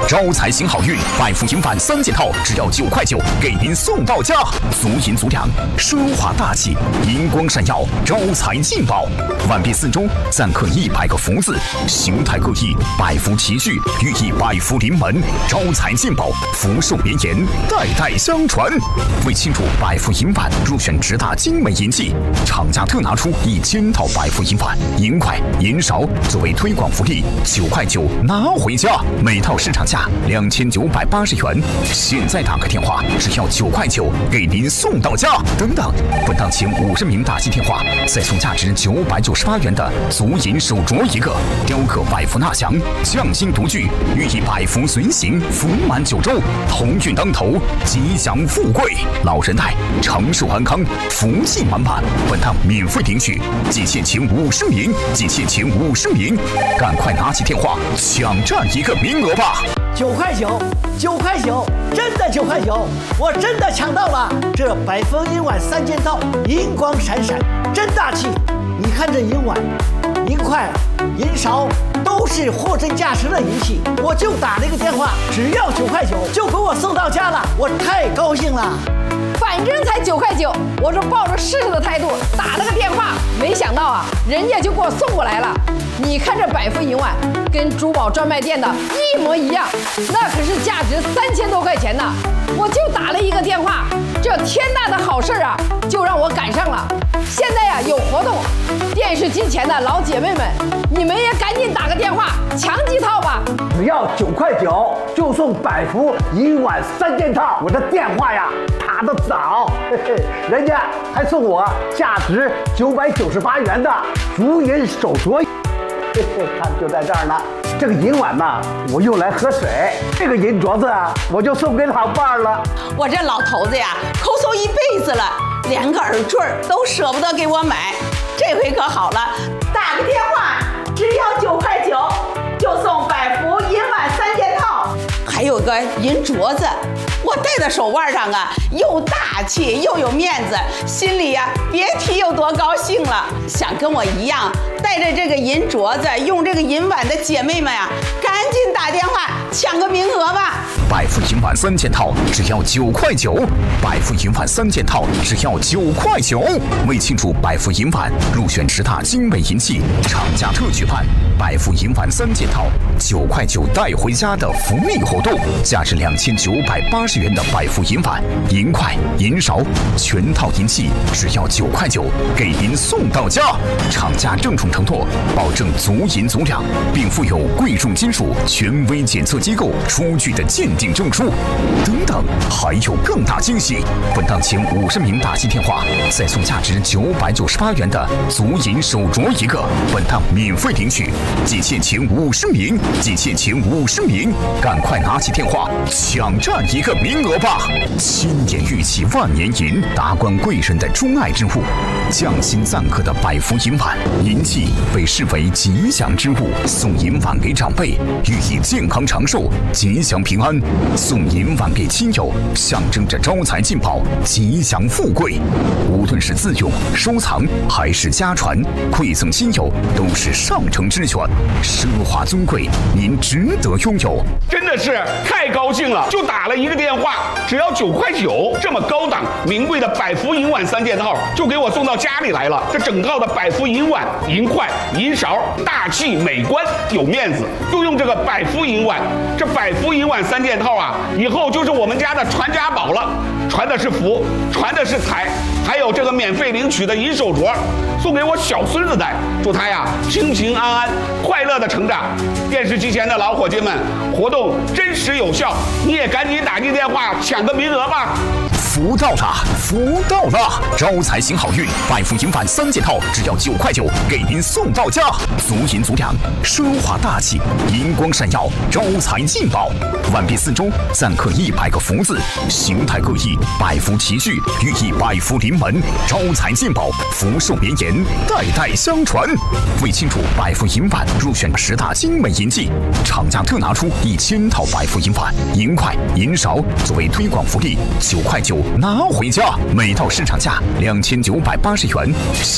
招财行好运，百福银晚3件套，只要9块9，给您送到家。足银足两，奢华大气，银光闪耀，招财进宝。碗壁4周錾刻100个福字，形态各异，百福齐聚，寓意百福临门，招财进宝，福寿绵延，代代相传。为庆祝百福银晚入选10大精美银器，厂家特拿出1000套百福银碗、银筷、银勺作为推广福利，9块9拿回家，每套市场价2980元。现在打个电话，只要9块9，给您送到家。等等，本档前50名打进电话，再送价值998元的足银手镯1个，雕刻百福纳祥，匠心独具，寓意百福随行，福满9州，鸿运当头，吉祥富贵，老人带长寿安康，福气满满。本档免费领取，仅限前50名，仅限前50名，赶快拿起电话抢占一个名额吧 ！9块9，9块9，真的9块9，我真的抢到了！这百福银碗3件套，银光闪闪，真大气！你看这银碗、银筷、银勺，都是货真价实的银器。我就打了一个电话，只要9块9，就给我送到家了，我太高兴了。 反正才9块9，我是抱着试试的态度打了个电话，没想到啊，人家就给我送过来了。你看这百福银碗，跟珠宝专卖店的一模一样，那可是价值3000多块钱呢。我就打了一个电话，这天大的好事啊，就让我赶上了。现在呀，有活动，电视机前的老姐妹们，你们也赶紧打个电话抢几套吧。 只要9块9，就送百福银碗3件套。我的电话呀打得早，人家还送我价值998元的足银手镯。看，就在这儿呢。这个银碗呢，我用来喝水；这个银镯子啊，我就送给老伴儿了。 我这老头子呀，抠搜一辈子了，连个耳坠都舍不得给我买。这回可好了，打个电话，只要9块9，就送百福银碗3件套，还有个银镯子。我戴在手腕上啊，又大气又有面子，心里呀别提有多高兴了。想跟我一样带着这个银镯子、用这个银碗的姐妹们呀，赶紧打电话抢个名额吧！ 百福银碗3件套只要9块9，百福银碗3件套只要9块9。为庆祝百福银碗入选10大精美银器，厂家特举办百福银碗3件套9块9带回家的福利活动，价值2980元的百福银碗、银筷、银勺，全套银器只要9块9，给您送到家。厂家郑重承诺，保证足银足两，并附有贵重金属权威检测机构出具的鉴定证书。等等，还有更大惊喜！本档前50名打进电话，再送价值998元的足银手镯1个，本档免费领取，仅限前50名，仅限前50名，赶快拿起电话抢占一个名额吧！千年玉器万年银，达官贵人的钟爱之物，匠心錾刻的百福银碗，银器被视为吉祥之物，送银碗给长辈，寓意健康长寿、吉祥平安；送银碗给亲友，象征着招财进宝、吉祥富贵。无论是自用、收藏还是家传，馈赠亲友都是上乘之选，奢华尊贵，您值得拥有。 真的是太高兴了，就打了一个电话，只要9块9，这么高档名贵的百福银碗3件套就给我送到家里来了。这整套的百福银碗、银筷、银勺，大气美观有面子，就用这个百福银碗。这百福银碗3件套啊，以后就是我们家的传家宝了，传的是福，传的是财，还有这个免费领取的银手镯，送给我小孙子戴，祝他呀平平安安、快乐的成长。电视机前的老伙计们，活动真实有效，你也赶紧打进电话抢个名额吧！ 福到了，福到了！招财行好运，百福银碗3件套只要9块9，给您送到家。足银足两，奢华大气，银光闪耀，招财进宝。碗壁4周錾刻100个福字，形态各异，百福齐聚，寓意百福临门，招财进宝，福寿绵延，代代相传。为庆祝百福银碗入选10大精美银器，厂家特拿出1000套百福银碗、银筷、银勺作为推广福利，9块9拿回家，每套市场价2980元。